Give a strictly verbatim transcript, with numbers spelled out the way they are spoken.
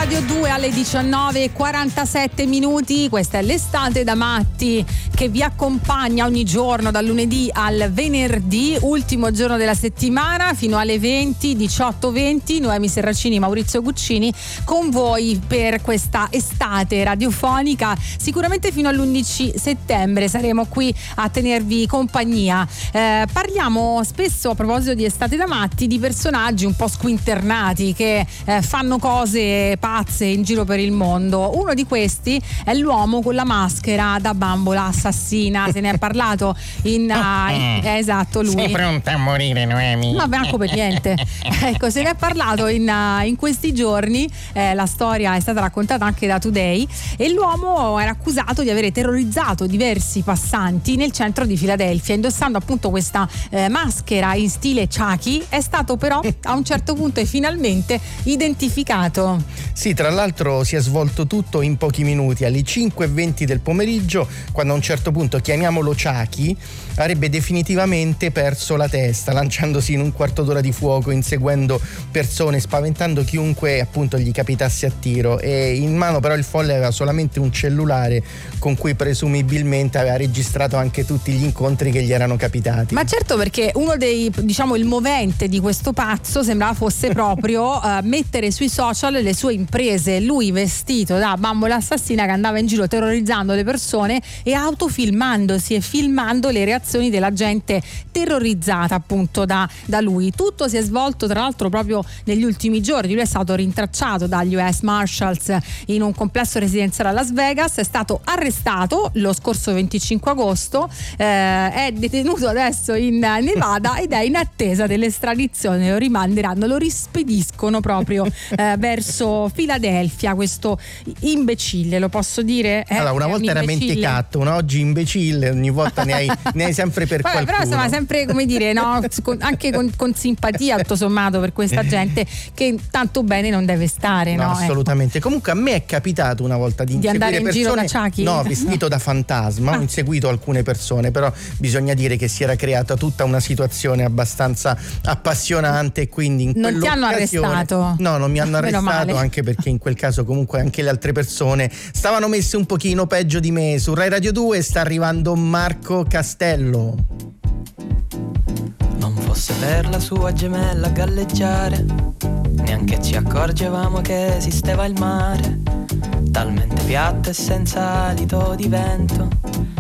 Radio due alle diciannove e quarantasette minuti. Questa è l'estate da matti che vi accompagna ogni giorno dal lunedì al venerdì, ultimo giorno della settimana, fino alle venti, diciotto venti. Noemi Serracini, Maurizio Guccini con voi per questa estate radiofonica. Sicuramente fino all'undici settembre saremo qui a tenervi compagnia. Eh, parliamo spesso, a proposito di estate da matti, di personaggi un po' squinternati che eh, fanno cose pazze in giro per il mondo. Uno di questi è l'uomo con la maschera da bambola assassina. Se ne è parlato in uh, eh, esatto, lui. Sei pronta a morire, Noemi? Ma manco per niente. Ecco, se ne è parlato in, uh, in questi giorni. Eh, la storia è stata raccontata anche da Today e l'uomo era accusato di avere terrorizzato diversi passanti nel centro di Filadelfia indossando appunto questa eh, maschera in stile Chucky. È stato però a un certo punto e finalmente identificato. Sì, tra l'altro si è svolto tutto in pochi minuti. Alle cinque e venti del pomeriggio, quando a un certo punto, chiamiamolo Chucky, avrebbe definitivamente perso la testa, lanciandosi in un quarto d'ora di fuoco, inseguendo persone, spaventando chiunque appunto gli capitasse a tiro. E in mano però il folle aveva solamente un cellulare con cui presumibilmente aveva registrato anche tutti gli incontri che gli erano capitati. Ma certo, perché uno dei, diciamo, il movente di questo pazzo sembrava fosse proprio uh, mettere sui social le sue imprese, lui vestito da bambola assassina che andava in giro terrorizzando le persone e autofilmandosi e filmando le reazioni della gente terrorizzata appunto da, da lui. Tutto si è svolto tra l'altro proprio negli ultimi giorni. Lui è stato rintracciato dagli U S Marshals in un complesso residenziale a Las Vegas, è stato arrestato lo scorso venticinque agosto, eh, è detenuto adesso in Nevada ed è in attesa dell'estradizione. Lo rimanderanno, lo rispediscono proprio eh, verso Filadelfia. Questo imbecille, lo posso dire? Eh, allora, una volta era mentecato, una oggi imbecille, ogni volta ne hai, ne hai sempre per Vabbè, qualcuno. però insomma sempre, come dire, no, anche con, con simpatia tutto sommato per questa gente che tanto bene non deve stare, no? No, assolutamente. Ecco. Comunque a me è capitato una volta di, di andare in persone, giro da Chucky? no, vestito da fantasma. Ah. Ho inseguito alcune persone, però bisogna dire che si era creata tutta una situazione abbastanza appassionante e quindi in non ti hanno arrestato? No, non mi hanno Meno arrestato, male. anche perché in quel caso comunque anche le altre persone stavano messe un pochino peggio di me. Su Rai Radio due sta arrivando Marco Castello. Non fosse per la sua gemella a galleggiare, neanche ci accorgevamo che esisteva il mare, talmente piatto e senza alito di vento,